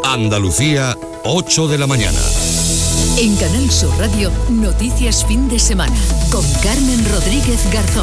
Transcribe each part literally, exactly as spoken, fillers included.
Andalucía, ocho de la mañana. En Canal Sur Radio, Noticias Fin de Semana, con Carmen Rodríguez Garzón.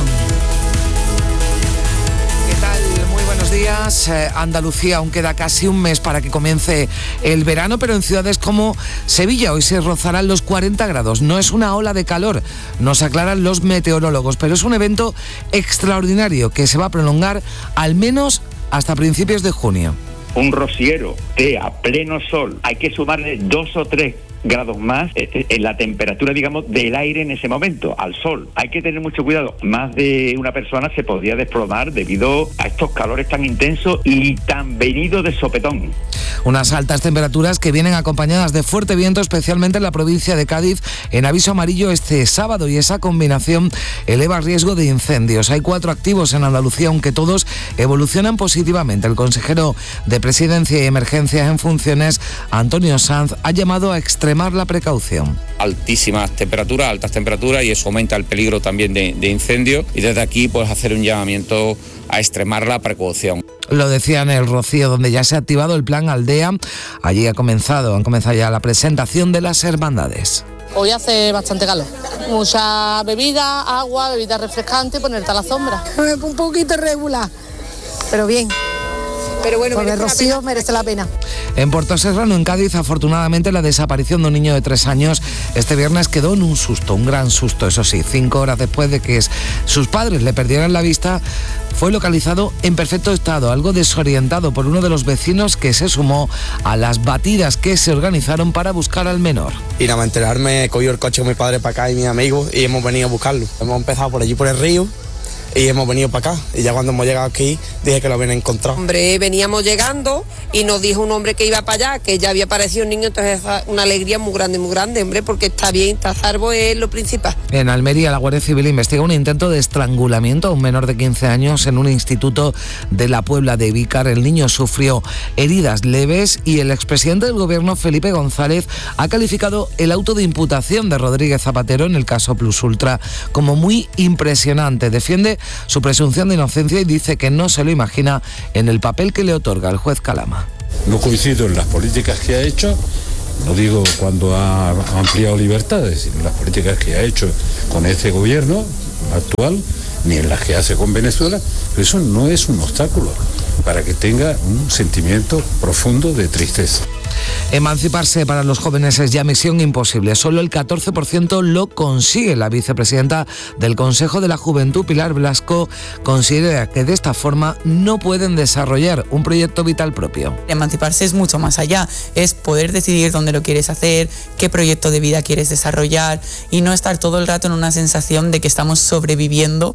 ¿Qué tal? Muy buenos días. Eh, Andalucía, aún queda casi un mes para que comience el verano, pero en ciudades como Sevilla hoy se rozarán los cuarenta grados. No es una ola de calor, nos aclaran los meteorólogos, pero es un evento extraordinario que se va a prolongar al menos hasta principios de junio. Un rociero de a pleno sol, hay que sumarle dos o tres grados más en la temperatura, digamos, del aire en ese momento, al sol. Hay que tener mucho cuidado. Más de una persona se podría desplomar debido a estos calores tan intensos y tan venidos de sopetón. Unas altas temperaturas que vienen acompañadas de fuerte viento, especialmente en la provincia de Cádiz, en aviso amarillo este sábado, y esa combinación eleva el riesgo de incendios. Hay cuatro activos en Andalucía, aunque todos evolucionan positivamente. El consejero de Presidencia y Emergencias en funciones, Antonio Sanz, ha llamado a extremar la precaución. Altísimas temperaturas, altas temperaturas, y eso aumenta el peligro también de, de incendio, y desde aquí pues hacer un llamamiento a extremar la precaución. Lo decía en el Rocío, donde ya se ha activado el plan Aldea. Allí ha comenzado, han comenzado ya la presentación de las hermandades. Hoy hace bastante calor. Mucha bebida, agua, bebida refrescante, ponerte a la sombra. Un poquito regular, pero bien. Pero bueno, por el Rocío merece la pena. En Puerto Serrano, en Cádiz, afortunadamente la desaparición de un niño de tres años este viernes quedó en un susto, un gran susto, eso sí. Cinco horas después de que sus padres le perdieran la vista, fue localizado en perfecto estado, algo desorientado por uno de los vecinos que se sumó a las batidas que se organizaron para buscar al menor. Y nada más enterarme, he cogido el coche con mi padre para acá y mis amigos y hemos venido a buscarlo. Hemos empezado por allí por el río y hemos venido para acá, y ya cuando hemos llegado aquí dije que lo habían encontrado. Hombre, veníamos llegando y nos dijo un hombre que iba para allá, que ya había aparecido un niño, entonces una alegría muy grande, muy grande, hombre, porque está bien, está salvo, es lo principal. En Almería, la Guardia Civil investiga un intento de estrangulamiento a un menor de quince años en un instituto de la Puebla de Vícar. El niño sufrió heridas leves y el expresidente del gobierno, Felipe González, ha calificado el auto de imputación de Rodríguez Zapatero en el caso Plus Ultra como muy impresionante. Defiende su presunción de inocencia y dice que no se lo imagina en el papel que le otorga el juez Calama. No coincido en las políticas que ha hecho, no digo cuando ha ampliado libertades, sino en las políticas que ha hecho con este gobierno actual, ni en las que hace con Venezuela, pero eso no es un obstáculo para que tenga un sentimiento profundo de tristeza. Emanciparse para los jóvenes es ya misión imposible. Solo el catorce por ciento lo consigue. La vicepresidenta del Consejo de la Juventud, Pilar Blasco, considera que de esta forma no pueden desarrollar un proyecto vital propio. Emanciparse es mucho más allá, es poder decidir dónde lo quieres hacer, qué proyecto de vida quieres desarrollar y no estar todo el rato en una sensación de que estamos sobreviviendo.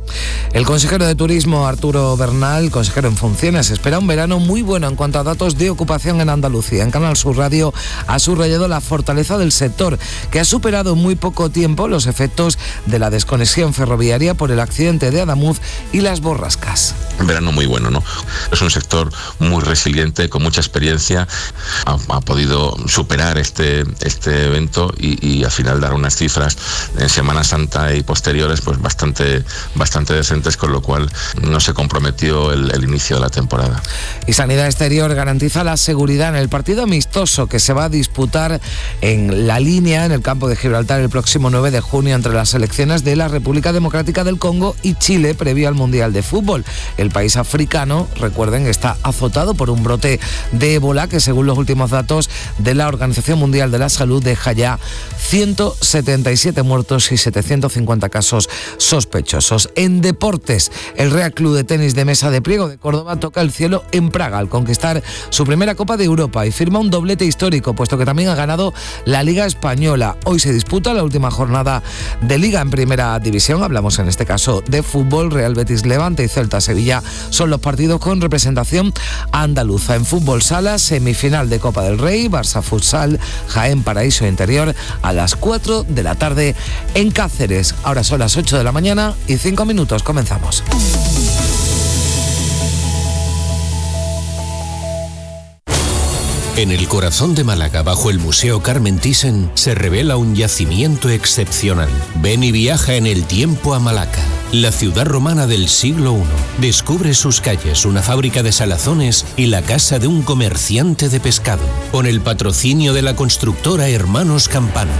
El consejero de Turismo, Arturo Bernal, consejero en funciones, espera un verano muy bueno en cuanto a datos de ocupación en Andalucía. En Canal Sur Radio ha subrayado la fortaleza del sector, que ha superado en muy poco tiempo los efectos de la desconexión ferroviaria por el accidente de Adamuz y las borrascas. Un verano muy bueno, ¿no? Es un sector muy resiliente, con mucha experiencia, ha, ha podido superar este, este evento y, y al final dar unas cifras en Semana Santa y posteriores pues bastante, bastante decentes, con lo cual no se comprometió el, el inicio de la temporada. Y Sanidad Exterior garantiza la seguridad en el partido amistoso que se va a disputar en la línea, en el campo de Gibraltar, el próximo nueve de junio entre las selecciones de la República Democrática del Congo y Chile, previo al Mundial de Fútbol. El país africano, recuerden, está azotado por un brote de ébola que, según los últimos datos de la Organización Mundial de la Salud, deja ya ciento setenta y siete muertos y setecientos cincuenta casos sospechosos. En deportes, el Real Club de Tenis de Mesa de Priego de Córdoba toca el cielo en Praga al conquistar su primera Copa de Europa y firma un doblete histórico, puesto que también ha ganado la Liga Española. Hoy se disputa la última jornada de Liga en Primera División. Hablamos en este caso de fútbol. Real Betis Levante y Celta Sevilla son los partidos con representación andaluza. En fútbol sala, semifinal de Copa del Rey, Barça Futsal, Jaén Paraíso Interior a las cuatro de la tarde en Cáceres. Ahora son las ocho de la mañana y cinco minutos. Comenzamos. En el corazón de Málaga, bajo el Museo Carmen Thyssen, se revela un yacimiento excepcional. Ven y viaja en el tiempo a Malaca, la ciudad romana del siglo primero. Descubre sus calles, una fábrica de salazones y la casa de un comerciante de pescado, con el patrocinio de la constructora Hermanos Campano.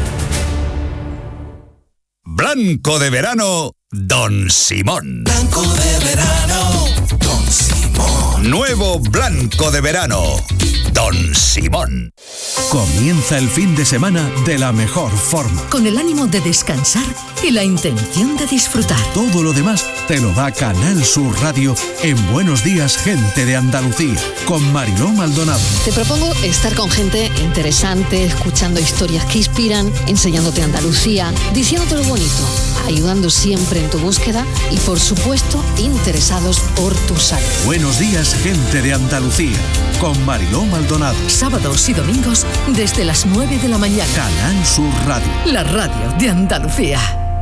Blanco de verano, Don Simón. Blanco de verano, Don Simón. Nuevo Blanco de verano, Don Simón. Comienza el fin de semana de la mejor forma. Con el ánimo de descansar y la intención de disfrutar. Todo lo demás te lo da Canal Sur Radio en Buenos Días, Gente de Andalucía, con Mariló Maldonado. Te propongo estar con gente interesante, escuchando historias que inspiran, enseñándote Andalucía, diciéndote lo bonito, ayudando siempre en tu búsqueda y, por supuesto, interesados por tu salud. Buenos Días, Gente de Andalucía, con Mariló Maldonado. Sábados y domingos desde las nueve de la mañana. Canal Sur Radio. La radio de Andalucía.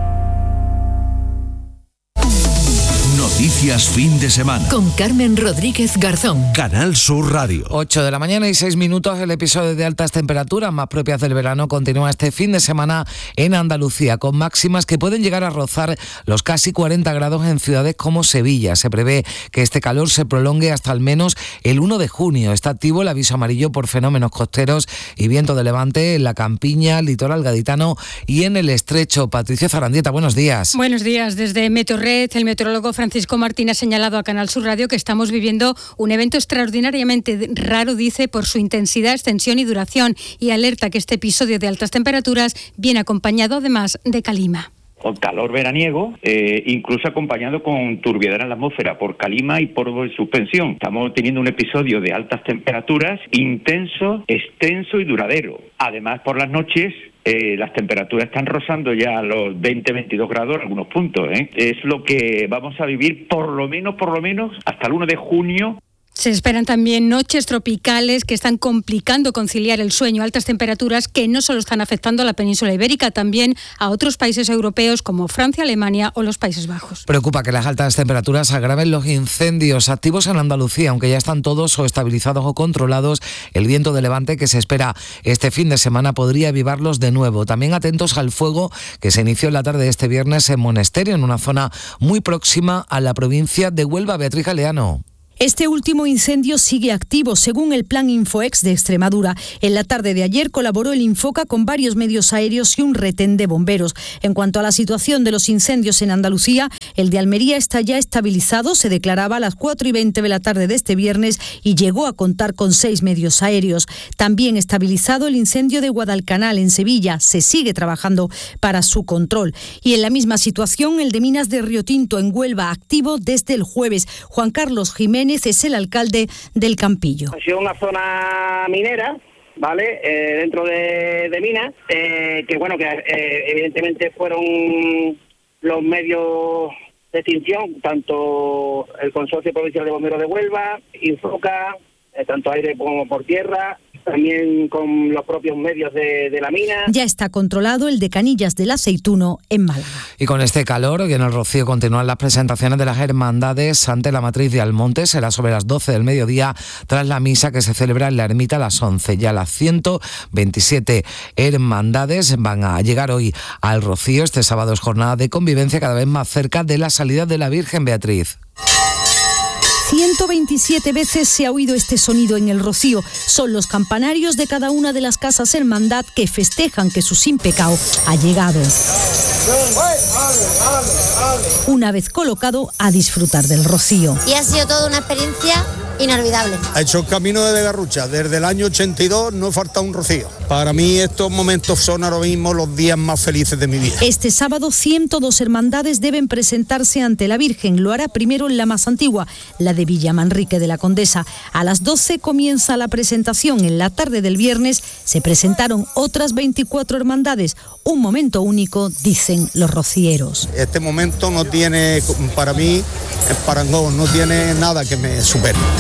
Noticias fin de semana. Con Carmen Rodríguez Garzón. Canal Sur Radio. ocho de la mañana y seis minutos. El episodio de altas temperaturas más propias del verano continúa este fin de semana en Andalucía, con máximas que pueden llegar a rozar los casi cuarenta grados en ciudades como Sevilla. Se prevé que este calor se prolongue hasta al menos el primero de junio. Está activo el aviso amarillo por fenómenos costeros y viento de levante en la campiña, litoral gaditano y en el estrecho. Patricia Zarandieta, buenos días. Buenos días. Desde Meteorred, el meteorólogo Francisco Martín ha señalado a Canal Sur Radio que estamos viviendo un evento extraordinariamente raro, dice, por su intensidad, extensión y duración, y alerta que este episodio de altas temperaturas viene acompañado además de calima. Con calor veraniego, eh, incluso acompañado con turbiedad en la atmósfera por calima y por suspensión. Estamos teniendo un episodio de altas temperaturas intenso, extenso y duradero. Además, por las noches, Eh, las temperaturas están rozando ya los veinte a veintidós grados en algunos puntos, ¿eh? Es lo que vamos a vivir por lo menos, por lo menos, hasta el primero de junio. Se esperan también noches tropicales que están complicando conciliar el sueño, altas temperaturas que no solo están afectando a la península ibérica, también a otros países europeos como Francia, Alemania o los Países Bajos. Preocupa que las altas temperaturas agraven los incendios activos en Andalucía, aunque ya están todos o estabilizados o controlados. El viento de levante que se espera este fin de semana podría avivarlos de nuevo. También atentos al fuego que se inició en la tarde de este viernes en Monesterio, en una zona muy próxima a la provincia de Huelva. Beatriz Galeano. Este último incendio sigue activo, según el Plan Infoex de Extremadura. En la tarde de ayer colaboró el Infoca con varios medios aéreos y un retén de bomberos. En cuanto a la situación de los incendios en Andalucía, el de Almería está ya estabilizado, se declaraba a las cuatro y veinte de la tarde de este viernes y llegó a contar con seis medios aéreos. También estabilizado el incendio de Guadalcanal en Sevilla, se sigue trabajando para su control. Y en la misma situación, el de Minas de Río Tinto en Huelva, activo desde el jueves. Juan Carlos Jiménez es el alcalde del Campillo. Ha sido una zona minera, ¿vale? Eh, dentro de, de Minas, eh, que bueno, que eh, evidentemente fueron los medios de extinción, tanto el Consorcio Provincial de Bomberos de Huelva, Infoca, eh, tanto aire como por tierra, también con los propios medios de, de la mina. Ya está controlado el de Canillas del Aceituno en Málaga. Y con este calor y en el Rocío continúan las presentaciones de las hermandades ante la matriz de Almonte. Será sobre las doce del mediodía tras la misa que se celebra en la ermita a las once. Ya las ciento veintisiete hermandades van a llegar hoy al Rocío. Este sábado es jornada de convivencia cada vez más cerca de la salida de la Virgen. Beatriz. ciento veintisiete veces se ha oído este sonido en el Rocío. Son los campanarios de cada una de las casas hermandad que festejan que su sin pecado ha llegado. Una vez colocado, a disfrutar del Rocío. Y ha sido toda una experiencia inolvidable. Ha hecho el camino de Garrucha. Desde el año ochenta y dos no falta un rocío. Para mí estos momentos son ahora mismo los días más felices de mi vida. Este sábado ciento dos hermandades deben presentarse ante la Virgen. Lo hará primero en la más antigua, la de Villamanrique de la Condesa. A las doce comienza la presentación. En la tarde del viernes se presentaron otras veinticuatro hermandades. Un momento único, dicen los rocieros. Este momento no tiene, para mí, parangón, no tiene nada que me supere.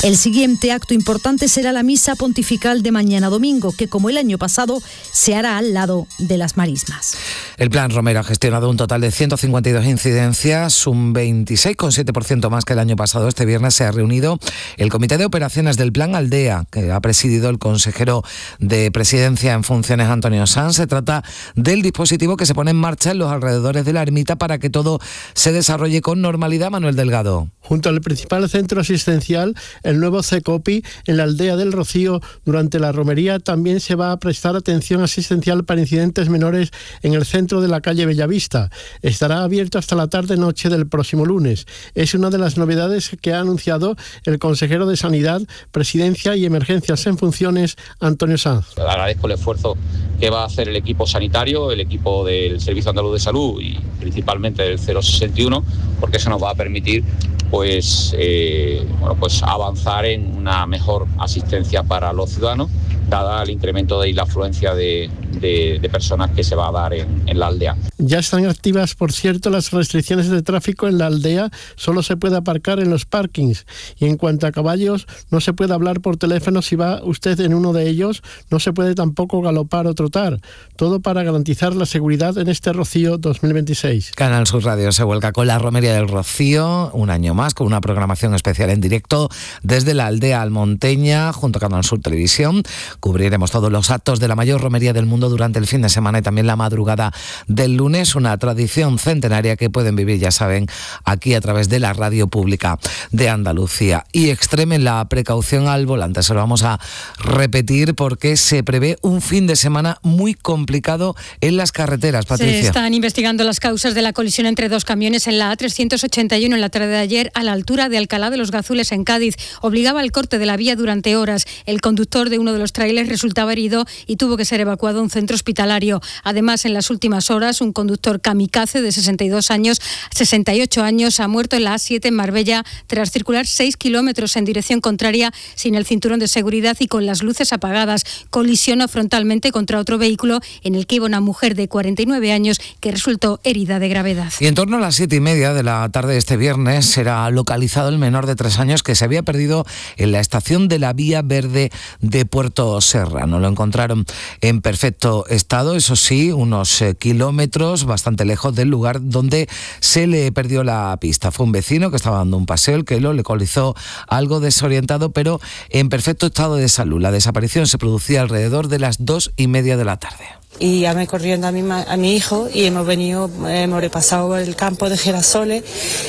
El siguiente acto importante será la misa pontifical de mañana domingo, que como el año pasado se hará al lado de las marismas. El Plan Romero ha gestionado un total de ciento cincuenta y dos incidencias, un veintiséis coma siete por ciento más que el año pasado. Este viernes se ha reunido el Comité de Operaciones del Plan Aldea, que ha presidido el consejero de Presidencia en funciones, Antonio Sanz. Se trata del dispositivo que se pone en marcha en los alrededores de la ermita para que todo se desarrolle con normalidad. Manuel Delgado. Junto al principal centro asistencial, el nuevo CECOPI en la aldea del Rocío, durante la romería también se va a prestar atención asistencial para incidentes menores en el centro de la calle Bellavista. Estará abierto hasta la tarde-noche del próximo lunes. Es una de las novedades que ha anunciado el consejero de Sanidad, Presidencia y Emergencias en funciones, Antonio Sanz. Agradezco el esfuerzo que va a hacer el equipo sanitario, el equipo del Servicio Andaluz de Salud y principalmente del cero sesenta y uno, porque eso nos va a permitir pues, eh, bueno, pues avanzar en una mejor asistencia para los ciudadanos, dada el incremento de la afluencia de, de, de personas que se va a dar en, en la aldea. Ya están activas, por cierto, las restricciones de tráfico en la aldea. Solo se puede aparcar en los parkings. Y en cuanto a caballos, no se puede hablar por teléfono si va usted en uno de ellos. No se puede tampoco galopar o trotar. Todo para garantizar la seguridad en este Rocío dos mil veintiséis. Canal Sur Radio se vuelca con la Romería del Rocío, un año más, con una programación especial en directo desde la aldea almonteña, junto a Canal Sur Televisión. Cubriremos todos los actos de la mayor romería del mundo durante el fin de semana y también la madrugada del lunes, una tradición centenaria que pueden vivir, ya saben, aquí a través de la radio pública de Andalucía. Y extremen la precaución al volante. Se lo vamos a repetir porque se prevé un fin de semana muy complicado en las carreteras. Patricia. Se están investigando las causas de la colisión entre dos camiones en la A trescientos ochenta y uno en la tarde de ayer a la altura de Alcalá de los Gazules en Cádiz. Obligaba al corte de la vía durante horas. El conductor de uno de los trailers resultaba herido y tuvo que ser evacuado a un centro hospitalario. Además, en las últimas horas, un conductor kamikaze de sesenta y dos años, sesenta y ocho años, ha muerto en la A siete en Marbella tras circular seis kilómetros en dirección contraria sin el cinturón de seguridad y con las luces apagadas. Colisionó frontalmente contra otro vehículo en el que iba una mujer de cuarenta y nueve años que resultó herida de gravedad. Y en torno a las siete y media de la tarde de este viernes será localizado el menor de tres años que se había perdido en la estación de la Vía Verde de Puerto Serrano. Lo encontraron en perfecto estado, eso sí, unos eh, kilómetros bastante lejos del lugar donde se le perdió la pista. Fue un vecino que estaba dando un paseo el que lo localizó algo desorientado, pero en perfecto estado de salud. La desaparición se producía alrededor de las dos y media de la tarde. Y llamé corriendo a mi, a mi hijo y hemos venido, hemos repasado el campo de girasoles,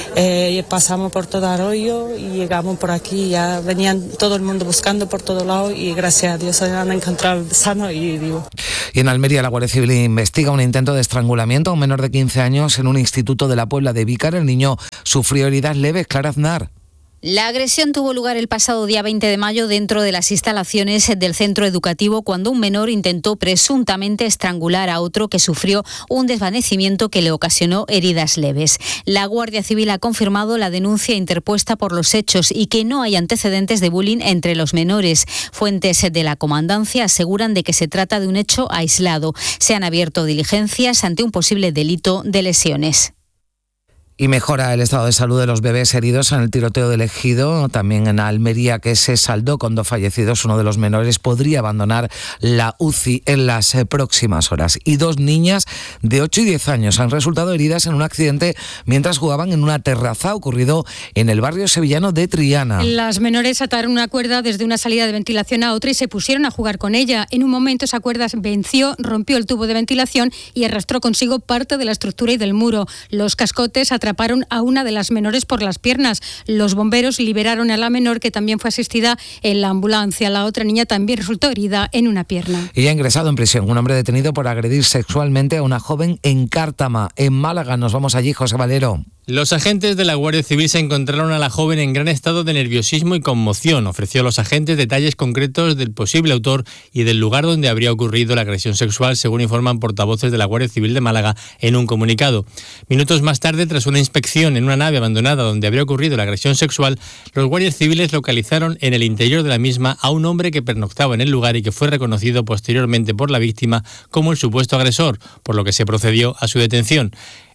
eh, pasamos por todo Arroyo y llegamos por aquí. Ya venían todo el mundo buscando por todos lados y gracias a Dios se han encontrado sanos y vivos. Y en Almería la Guardia Civil investiga un intento de estrangulamiento a un menor de quince años en un instituto de la Puebla de Vícar. El niño sufrió heridas leves. Clara Aznar. La agresión tuvo lugar el pasado día veinte de mayo dentro de las instalaciones del centro educativo cuando un menor intentó presuntamente estrangular a otro que sufrió un desvanecimiento que le ocasionó heridas leves. La Guardia Civil ha confirmado la denuncia interpuesta por los hechos y que no hay antecedentes de bullying entre los menores. Fuentes de la comandancia aseguran de que se trata de un hecho aislado. Se han abierto diligencias ante un posible delito de lesiones. Y mejora el estado de salud de los bebés heridos en el tiroteo del Ejido, también en Almería, que se saldó con dos fallecidos. Uno de los menores podría abandonar la U C I en las próximas horas. Y dos niñas de ocho y diez años han resultado heridas en un accidente mientras jugaban en una terraza ocurrido en el barrio sevillano de Triana. Las menores ataron una cuerda desde una salida de ventilación a otra y se pusieron a jugar con ella. En un momento esa cuerda venció, rompió el tubo de ventilación y arrastró consigo parte de la estructura y del muro. Los cascotes atraparon a una de las menores por las piernas. Los bomberos liberaron a la menor, que también fue asistida en la ambulancia. La otra niña también resultó herida en una pierna. Y ha ingresado en prisión un hombre detenido por agredir sexualmente a una joven en Cártama, en Málaga. Nos vamos allí, José Valero. Los agentes de la Guardia Civil se encontraron a la joven en gran estado de nerviosismo y conmoción. Ofreció a los agentes detalles concretos del posible autor y del lugar donde habría ocurrido la agresión sexual, según informan portavoces de la Guardia Civil de Málaga en un comunicado. Minutos más tarde, tras una inspección en una nave abandonada donde habría ocurrido la agresión sexual, los guardias civiles localizaron en el interior de la misma a un hombre que pernoctaba en el lugar y que fue reconocido posteriormente por la víctima como el supuesto agresor, por lo que se procedió a su detención.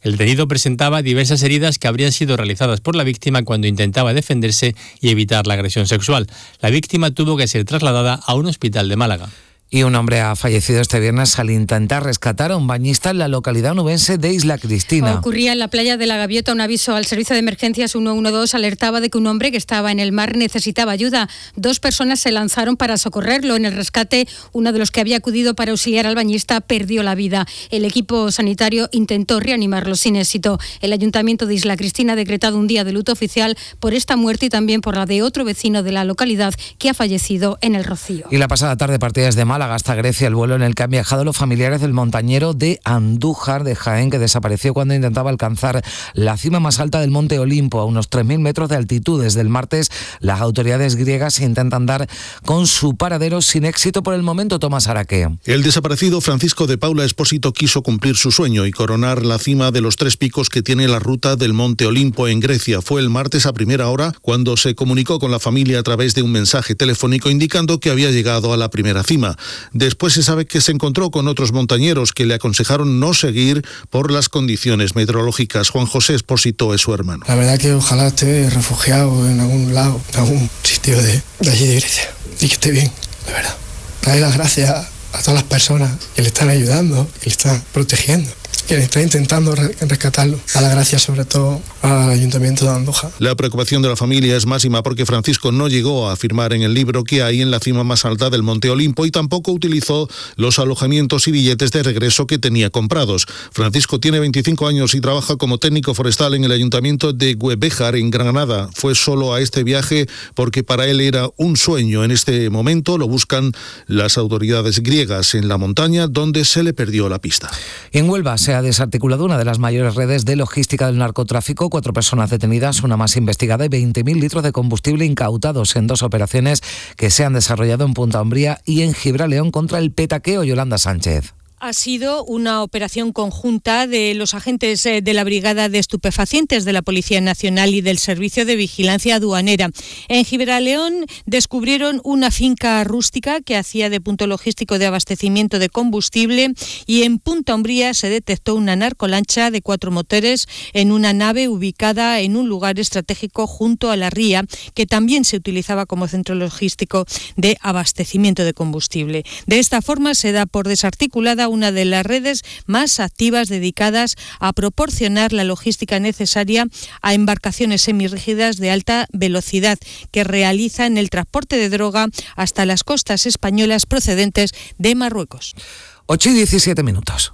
El detenido presentaba diversas heridas que habrían sido realizadas por la víctima cuando intentaba defenderse y evitar la agresión sexual. La víctima tuvo que ser trasladada a un hospital de Málaga. Y un hombre ha fallecido este viernes al intentar rescatar a un bañista en la localidad onubense de Isla Cristina. Ocurría en la playa de la Gaviota. Un aviso al servicio de emergencias ciento doce alertaba de que un hombre que estaba en el mar necesitaba ayuda. Dos personas se lanzaron para socorrerlo. En el rescate, uno de los que había acudido para auxiliar al bañista perdió la vida. El equipo sanitario intentó reanimarlo sin éxito. El Ayuntamiento de Isla Cristina ha decretado un día de luto oficial por esta muerte y también por la de otro vecino de la localidad que ha fallecido en el Rocío. Y la pasada tarde partía desde Málaga hasta Grecia el vuelo en el que han viajado los familiares del montañero de Andújar de Jaén, que desapareció cuando intentaba alcanzar la cima más alta del monte Olimpo, a unos tres mil metros de altitud. Desde el martes, las autoridades griegas intentan dar con su paradero sin éxito por el momento. Tomás Araque. El desaparecido Francisco de Paula Espósito quiso cumplir su sueño y coronar la cima de los tres picos que tiene la ruta del monte Olimpo en Grecia. Fue el martes a primera hora cuando se comunicó con la familia a través de un mensaje telefónico indicando que había llegado a la primera cima. Después se sabe que se encontró con otros montañeros que le aconsejaron no seguir por las condiciones meteorológicas. Juan José Espósito es su hermano. La verdad que ojalá esté refugiado en algún lado, en algún sitio de, de allí de Grecia y que esté bien, de verdad. Darle las gracias a todas las personas que le están ayudando, que le están protegiendo, que está intentando rescatarlo. A la gracia sobre todo al Ayuntamiento de Andújar. La preocupación de la familia es máxima porque Francisco no llegó a afirmar en el libro que hay en la cima más alta del monte Olimpo y tampoco utilizó los alojamientos y billetes de regreso que tenía comprados. Francisco tiene veinticinco años y trabaja como técnico forestal en el Ayuntamiento de Güebejar, en Granada. Fue solo a este viaje porque para él era un sueño. En este momento lo buscan las autoridades griegas en la montaña donde se le perdió la pista. En Huelva se ha desarticulado una de las mayores redes de logística del narcotráfico, cuatro personas detenidas, una más investigada y veinte mil litros de combustible incautados en dos operaciones que se han desarrollado en Punta Umbría y en Gibraleón contra el petaqueo. Yolanda Sánchez. Ha sido una operación conjunta de los agentes de la Brigada de Estupefacientes de la Policía Nacional y del Servicio de Vigilancia Aduanera. En Gibraleón descubrieron una finca rústica que hacía de punto logístico de abastecimiento de combustible y en Punta Umbría se detectó una narcolancha de cuatro motores en una nave ubicada en un lugar estratégico junto a la ría, que también se utilizaba como centro logístico de abastecimiento de combustible. De esta forma se da por desarticulada una de las redes más activas dedicadas a proporcionar la logística necesaria a embarcaciones semirrígidas de alta velocidad que realizan el transporte de droga hasta las costas españolas procedentes de Marruecos. ocho y diecisiete minutos.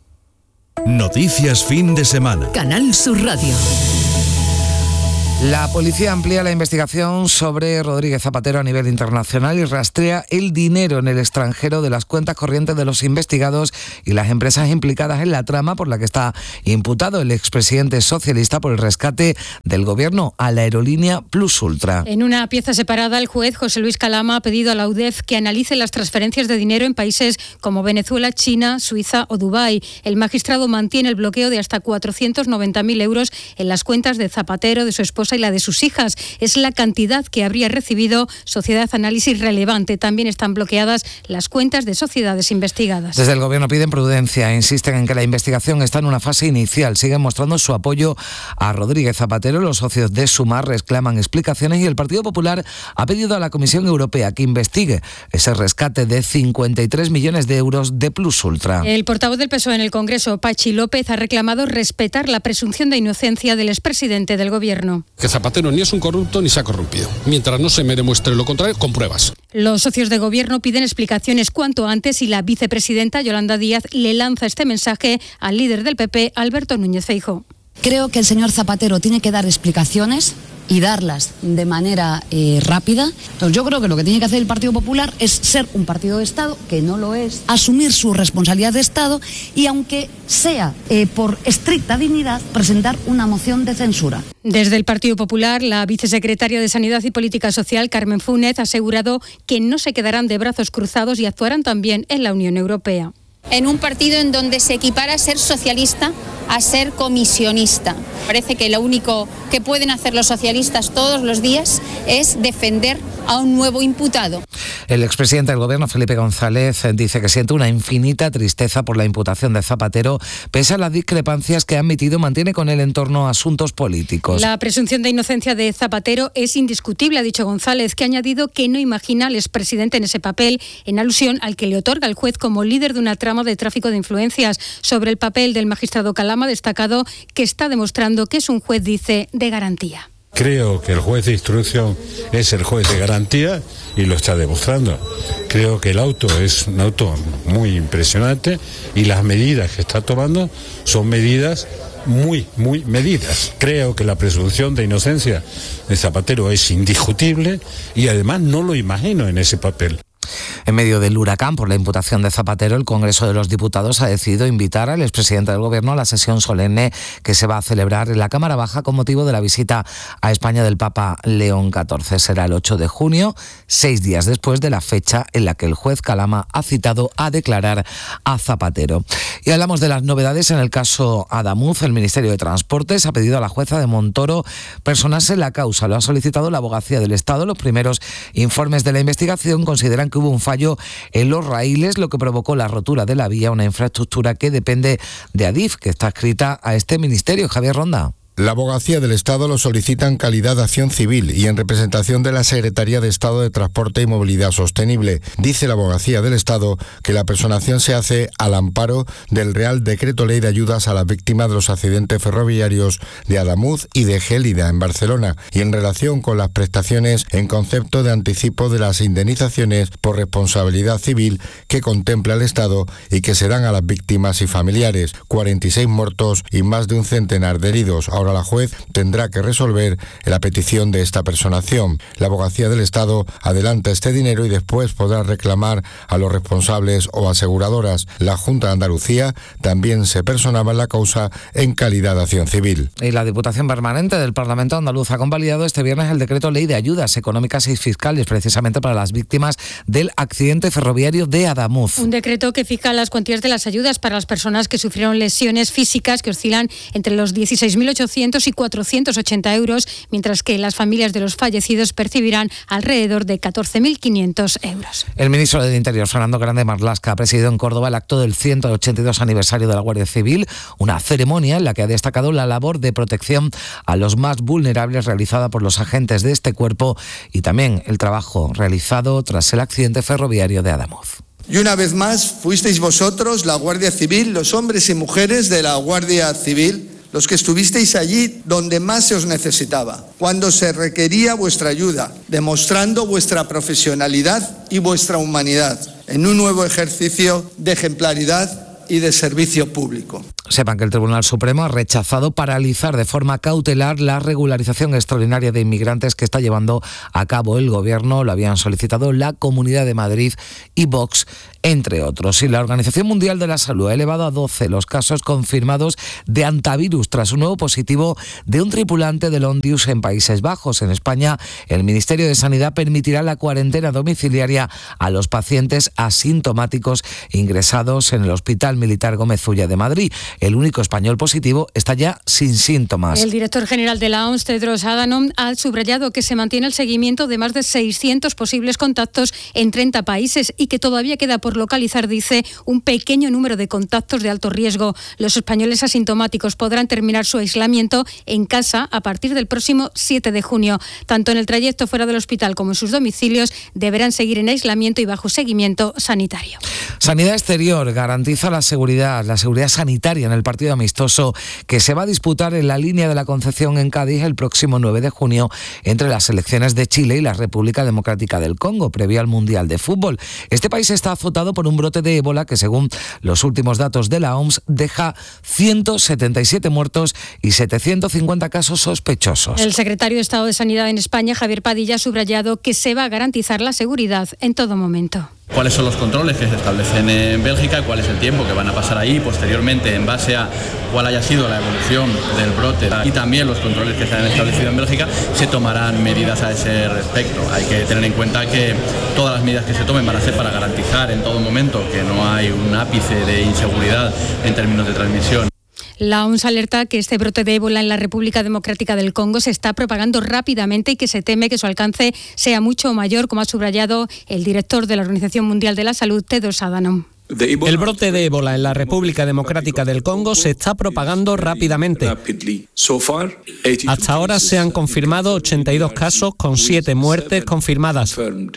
Noticias fin de semana. Canal Sur Radio. La policía amplía la investigación sobre Rodríguez Zapatero a nivel internacional y rastrea el dinero en el extranjero de las cuentas corrientes de los investigados y las empresas implicadas en la trama por la que está imputado el expresidente socialista por el rescate del gobierno a la aerolínea Plus Ultra. En una pieza separada, el juez José Luis Calama ha pedido a la U D E F que analice las transferencias de dinero en países como Venezuela, China, Suiza o Dubái. El magistrado mantiene el bloqueo de hasta cuatrocientos noventa mil euros en las cuentas de Zapatero, de su esposa y la de sus hijas. Es la cantidad que habría recibido Sociedad Análisis Relevante. También están bloqueadas las cuentas de sociedades investigadas. Desde el Gobierno piden prudencia, insisten en que la investigación está en una fase inicial. Siguen mostrando su apoyo a Rodríguez Zapatero. Los socios de Sumar reclaman explicaciones y el Partido Popular ha pedido a la Comisión Europea que investigue ese rescate de cincuenta y tres millones de euros de Plus Ultra. El portavoz del P S O E en el Congreso, Pachi López, ha reclamado respetar la presunción de inocencia del expresidente del Gobierno. Que Zapatero ni es un corrupto ni se ha corrompido. Mientras no se me demuestre lo contrario, con pruebas. Los socios de Gobierno piden explicaciones cuanto antes y la vicepresidenta Yolanda Díaz le lanza este mensaje al líder del P P, Alberto Núñez Feijóo. Creo que el señor Zapatero tiene que dar explicaciones y darlas de manera eh, rápida. Entonces yo creo que lo que tiene que hacer el Partido Popular es ser un partido de Estado, que no lo es, asumir su responsabilidad de Estado y, aunque sea eh, por estricta dignidad, presentar una moción de censura. Desde el Partido Popular, la vicesecretaria de Sanidad y Política Social, Carmen Funes, ha asegurado que no se quedarán de brazos cruzados y actuarán también en la Unión Europea. En un partido en donde se equipara ser socialista a ser comisionista. Parece que lo único que pueden hacer los socialistas todos los días es defender a un nuevo imputado. El expresidente del Gobierno, Felipe González, dice que siente una infinita tristeza por la imputación de Zapatero, pese a las discrepancias que ha admitido mantiene con él en torno a asuntos políticos. La presunción de inocencia de Zapatero es indiscutible, ha dicho González, que ha añadido que no imagina al expresidente en ese papel, en alusión al que le otorga el juez como líder de una trama de tráfico de influencias. Sobre el papel del magistrado Calama ha destacado que está demostrando que es un juez, dice, de garantía. Creo que el juez de instrucción es el juez de garantía y lo está demostrando. Creo que el auto es un auto muy impresionante y las medidas que está tomando son medidas muy, muy medidas. Creo que la presunción de inocencia de Zapatero es indiscutible y además no lo imagino en ese papel. En medio del huracán por la imputación de Zapatero, el Congreso de los Diputados ha decidido invitar al expresidente del Gobierno a la sesión solemne que se va a celebrar en la Cámara Baja con motivo de la visita a España del Papa León catorce. Será el ocho de junio, seis días después de la fecha en la que el juez Calama ha citado a declarar a Zapatero. Y hablamos de las novedades en el caso Adamuz. El Ministerio de Transportes ha pedido a la jueza de Montoro personarse en la causa. Lo ha solicitado la Abogacía del Estado. Los primeros informes de la investigación consideran que hubo un fallo en los raíles, lo que provocó la rotura de la vía, una infraestructura que depende de Adif, que está adscrita a este ministerio. Javier Ronda. La Abogacía del Estado lo solicita en calidad de acción civil y en representación de la Secretaría de Estado de Transporte y Movilidad Sostenible. Dice la Abogacía del Estado que la personación se hace al amparo del Real Decreto Ley de Ayudas a las Víctimas de los Accidentes Ferroviarios de Adamuz y de Gélida en Barcelona y en relación con las prestaciones en concepto de anticipo de las indemnizaciones por responsabilidad civil que contempla el Estado y que se dan a las víctimas y familiares. cuarenta y seis muertos y más de un centenar de heridos. Ahora la juez tendrá que resolver la petición de esta personación. La Abogacía del Estado adelanta este dinero y después podrá reclamar a los responsables o aseguradoras. La Junta de Andalucía también se personaba en la causa en calidad de acción civil. Y la Diputación Permanente del Parlamento Andaluz ha convalidado este viernes el decreto Ley de Ayudas Económicas y Fiscales precisamente para las víctimas del accidente ferroviario de Adamuz. Un decreto que fija las cuantías de las ayudas para las personas que sufrieron lesiones físicas que oscilan entre los dieciséis mil ochocientos y cuatrocientos ochenta euros, mientras que las familias de los fallecidos percibirán alrededor de catorce mil quinientos euros. El ministro del Interior, Fernando Grande Marlaska, ha presidido en Córdoba el acto del ciento ochenta y dos aniversario de la Guardia Civil, una ceremonia en la que ha destacado la labor de protección a los más vulnerables realizada por los agentes de este cuerpo y también el trabajo realizado tras el accidente ferroviario de Adamuz. Y una vez más fuisteis vosotros, la Guardia Civil, los hombres y mujeres de la Guardia Civil, los que estuvisteis allí donde más se os necesitaba, cuando se requería vuestra ayuda, demostrando vuestra profesionalidad y vuestra humanidad en un nuevo ejercicio de ejemplaridad y de servicio público. Sepan que el Tribunal Supremo ha rechazado paralizar de forma cautelar la regularización extraordinaria de inmigrantes que está llevando a cabo el Gobierno. Lo habían solicitado la Comunidad de Madrid y Vox, entre otros. Y la Organización Mundial de la Salud ha elevado a doce los casos confirmados de hantavirus tras un nuevo positivo de un tripulante del Ondius en Países Bajos. En España, el Ministerio de Sanidad permitirá la cuarentena domiciliaria a los pacientes asintomáticos ingresados en el Hospital Militar Gómez Ulla de Madrid. El único español positivo está ya sin síntomas. El director general de la O M S, Tedros Adhanom, ha subrayado que se mantiene el seguimiento de más de seiscientos posibles contactos en treinta países y que todavía queda por localizar, dice, un pequeño número de contactos de alto riesgo. Los españoles asintomáticos podrán terminar su aislamiento en casa a partir del próximo siete de junio. Tanto en el trayecto fuera del hospital como en sus domicilios deberán seguir en aislamiento y bajo seguimiento sanitario. Sanidad Exterior garantiza la seguridad, la seguridad sanitaria en el partido amistoso que se va a disputar en la línea de la Concepción en Cádiz el próximo nueve de junio entre las selecciones de Chile y la República Democrática del Congo, previo al Mundial de Fútbol. Este país está azotado por un brote de ébola que, según los últimos datos de la O M S, deja ciento setenta y siete muertos y setecientos cincuenta casos sospechosos. El secretario de Estado de Sanidad en España, Javier Padilla, ha subrayado que se va a garantizar la seguridad en todo momento. ¿Cuáles son los controles que se establecen en Bélgica? ¿Cuál es el tiempo que van a pasar ahí? Posteriormente, en base a cuál haya sido la evolución del brote y también los controles que se han establecido en Bélgica, se tomarán medidas a ese respecto. Hay que tener en cuenta que todas las medidas que se tomen van a ser para garantizar en todo momento que no hay un ápice de inseguridad en términos de transmisión. La O M S alerta que este brote de ébola en la República Democrática del Congo se está propagando rápidamente y que se teme que su alcance sea mucho mayor, como ha subrayado el director de la Organización Mundial de la Salud, Tedros Adhanom. El brote de ébola en la República Democrática del Congo se está propagando rápidamente. Hasta ahora se han confirmado ochenta y dos casos con siete muertes confirmadas.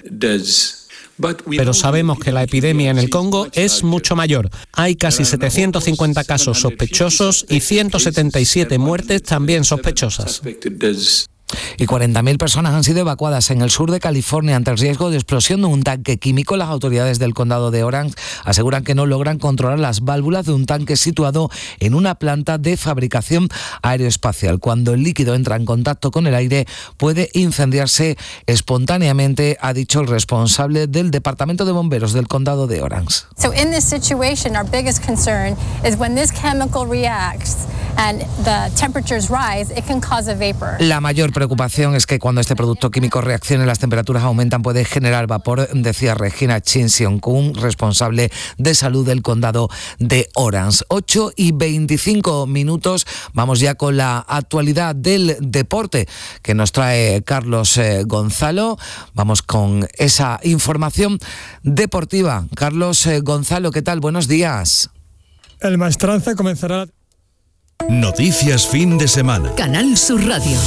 Pero sabemos que la epidemia en el Congo es mucho mayor. Hay casi setecientos cincuenta casos sospechosos y ciento setenta y siete muertes también sospechosas. Y cuarenta mil personas han sido evacuadas en el sur de California ante el riesgo de explosión de un tanque químico. Las autoridades del condado de Orange aseguran que no logran controlar las válvulas de un tanque situado en una planta de fabricación aeroespacial. Cuando el líquido entra en contacto con el aire, puede incendiarse espontáneamente, ha dicho el responsable del Departamento de Bomberos del condado de Orange. So in this situation, our biggest concern is when this chemical reacts and the temperatures rise, it can cause a vapor. La mayor preocupación es que cuando este producto químico reaccione, las temperaturas aumentan, puede generar vapor, decía Regina Chin-Seong-Kun, responsable de salud del condado de Orange. ocho y veinticinco minutos, vamos ya con la actualidad del deporte que nos trae Carlos eh, Gonzalo. Vamos con esa información deportiva. Carlos eh, Gonzalo, ¿qué tal? Buenos días. El Maestranza comenzará... Noticias fin de semana. Canal Sur Radio.